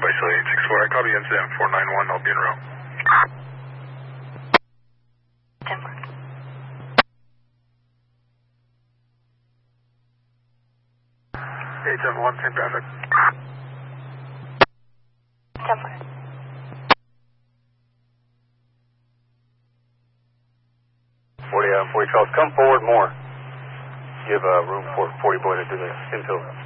Isolate 864, I copy incident 491, I'll be en route. 10-4. 871, same traffic. 10-4. 40 Charles, come forward more. Give room for 40 boy to do the infill.